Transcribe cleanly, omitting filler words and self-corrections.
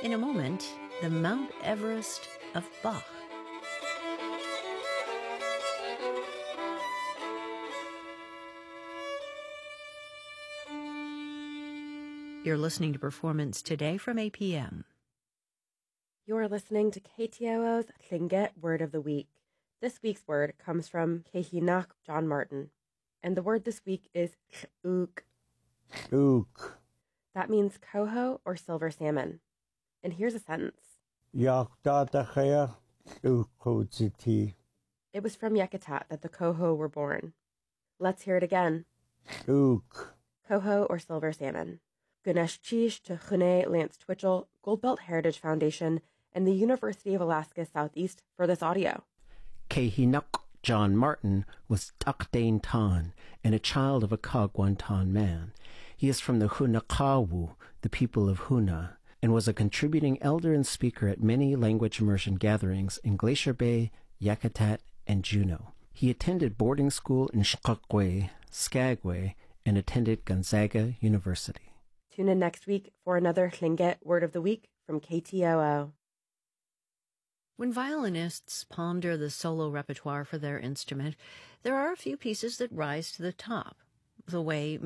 In a moment, the Mount Everest of Bach. You're listening to Performance Today from APM. You're listening to KTOO's Tlingit Word of the Week. This week's word comes from Kehinach John Martin, and the word this week is ook. Ook. That means coho or silver salmon. And here's a sentence. Yakdatachaya ukodziti. It was from Yakutat that the coho were born. Let's hear it again. Ook. Coho or silver salmon. Ganesh Chish to Chune Lance Twitchell, Goldbelt Heritage Foundation, and the University of Alaska Southeast for this audio. Kehinach John Martin was Takdain Tan and a child of a Kagwantan man. He is from the Hunakawu, the people of Huna, and was a contributing elder and speaker at many language immersion gatherings in Glacier Bay, Yakutat, and Juneau. He attended boarding school in Skagway, and attended Gonzaga University. Tune in next week for another Tlingit Word of the Week from KTOO. When violinists ponder the solo repertoire for their instrument, there are a few pieces that rise to the top, the way